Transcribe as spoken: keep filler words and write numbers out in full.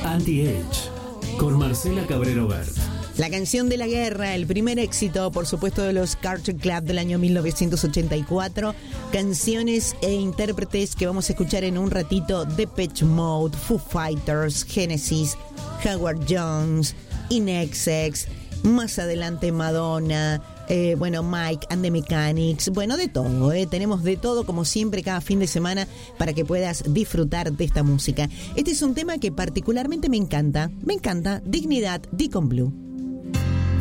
Anti-Age, con Marcela Cabrero Bert. La canción de la guerra, el primer éxito, por supuesto, de los Carter Club del año mil novecientos ochenta y cuatro. Canciones e intérpretes que vamos a escuchar en un ratito: Depeche Mode, Foo Fighters, Genesis, Howard Jones, In Excess, más adelante Madonna, eh, bueno, Mike and the Mechanics, bueno, de todo, eh. tenemos de todo como siempre cada fin de semana para que puedas disfrutar de esta música. Este es un tema que particularmente me encanta, me encanta, Dignidad, Deacon Blue.